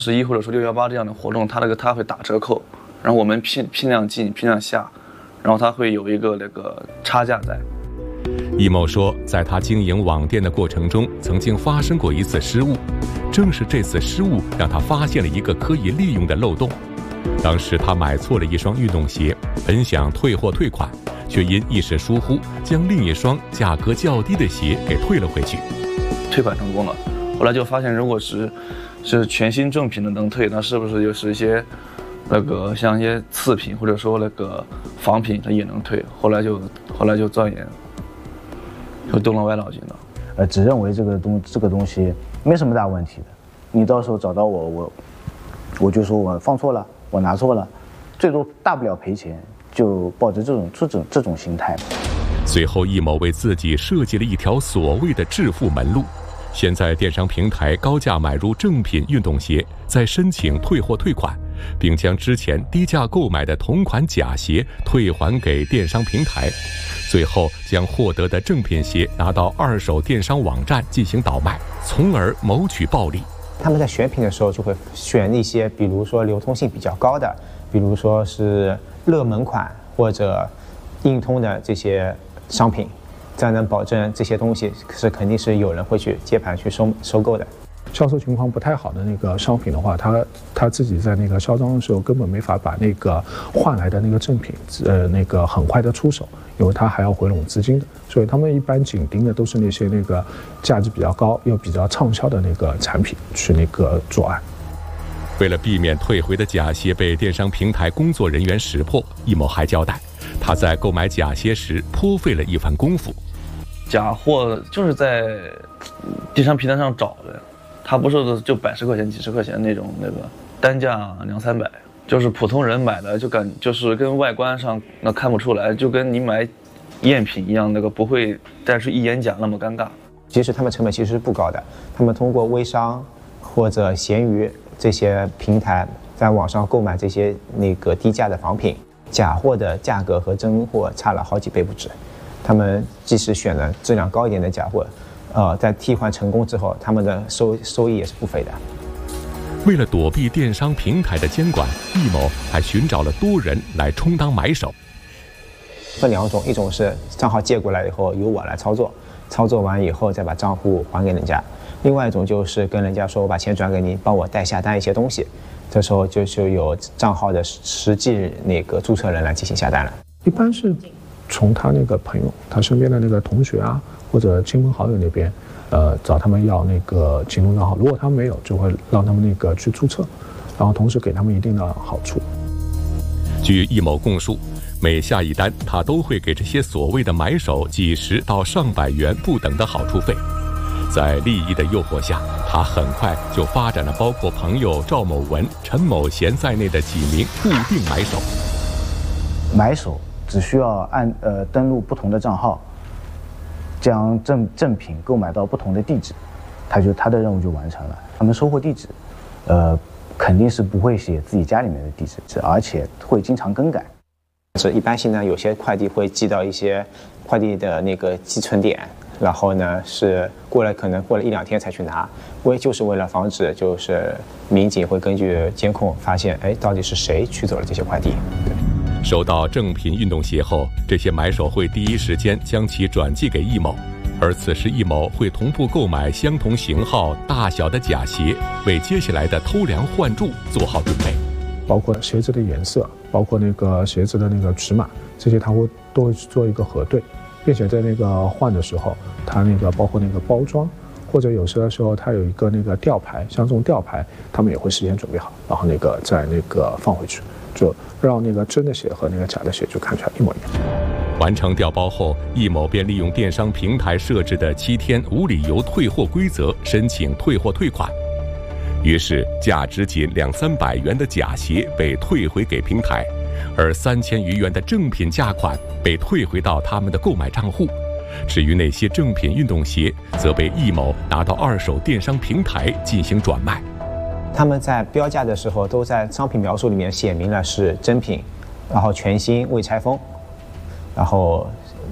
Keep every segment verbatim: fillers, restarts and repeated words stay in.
十一或者说六幺八这样的活动，它那个它会打折扣，然后我们批批量进批量下，然后它会有一个那个差价在。 易某说，在他经营网店的过程中，曾经发生过一次失误，正是这次失误让他发现了一个可以利用的漏洞。当时他买错了一双运动鞋，本想退货退款，却因一时疏忽，将另一双价格较低的鞋给退了回去。 退款成功了，后来就发现，如果是是全新正品的能退，那是不是就是一些那个像一些次品或者说那个仿品它也能退？后来就后来就钻研，就动了歪脑筋了。 呃，只认为这个东这个东西没什么大问题的，你到时候找到我，我我就说我放错了，我拿错了，最多大不了赔钱，就抱着这种这种这种心态。 随后，易某为自己设计了一条所谓的致富门路。先在电商平台高价买入正品运动鞋，再申请退货退款，并将之前低价购买的同款假鞋退还给电商平台，最后将获得的正品鞋拿到二手电商网站进行倒卖，从而谋取暴利。 他们在选品的时候就会选一些，比如说流通性比较高的，比如说是热门款或者硬通的这些商品。才能保证这些东西是肯定是有人会去接盘去收收购的。 销售情况不太好的那个商品的话，他他自己在那个销赃的时候根本没法把那个换来的那个正品，呃，那个很快的出手，因为他还要回笼资金的，所以他们一般紧盯的都是那些那个价值比较高又比较畅销的那个产品去那个作案。 为了避免退回的假鞋被电商平台工作人员识破，易某还交代，他在购买假鞋时颇费了一番功夫。 假货就是在电商平台上找的，它不是就百十块钱、几十块钱那种，那个单价两三百，就是普通人买的就感就是跟外观上那看不出来，就跟你买赝品一样，那个不会但是一眼假那么尴尬。 其实他们成本其实是不高的，他们通过微商或者闲鱼这些平台在网上购买这些那个低价的仿品，假货的价格和真货差了好几倍不止。他们即使选了质量高一点的假货，呃，在替换成功之后，他们的收收益也是不菲的。 为了躲避电商平台的监管，易某还寻找了多人来充当买手。 分两种，一种是账号借过来以后由我来操作，操作完以后再把账户还给人家；另外一种就是跟人家说我把钱转给你，帮我代下单一些东西，这时候就就有账号的实际那个注册人来进行下单了。 一般是从他那个朋友、他身边的那个同学啊，或者亲朋好友那边，呃，找他们要那个京东账号。如果他们没有，就会让他们那个去注册，然后同时给他们一定的好处。 据易某供述，每下一单，他都会给这些所谓的买手几十到上百元不等的好处费。在利益的诱惑下，他很快就发展了包括朋友赵某文、陈某贤在内的几名固定买手。 买手只需要按呃登录不同的账号，将正正品购买到不同的地址，他就他的任务就完成了。他们收货地址，呃，肯定是不会写自己家里面的地址，而且会经常更改。 是一般性呢，有些快递会寄到一些快递的那个寄存点，然后呢是过了可能过了一两天才去拿，为就是为了防止就是民警会根据监控发现，哎，到底是谁取走了这些快递。对。 收到正品运动鞋后，这些买手会第一时间将其转寄给易某，而此时易某会同步购买相同型号、大小的假鞋，为接下来的偷梁换柱做好准备。 包括鞋子的颜色，包括那个鞋子的那个尺码，这些他会都会做一个核对，并且在那个换的时候，他那个包括那个包装，或者有些的时候它有一个那个吊牌，像这种吊牌，他们也会事先准备好，然后那个再那个放回去。就让那个真的鞋和那个假的鞋就看起来一模一样。 完成调包后，易某便利用电商平台设置的七天无理由退货规则申请退货退款。于是，价值仅两三百元的假鞋被退回给平台，而三千余元的正品价款被退回到他们的购买账户。至于那些正品运动鞋，则被易某拿到二手电商平台进行转卖。 他们在标价的时候都在商品描述里面写明了是真品，然后全新未拆封，然后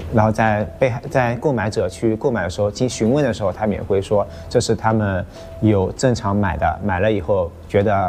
然后在被害在购买者去购买的时候，经询问的时候，他们也会说这是他们有正常买的，买了以后觉得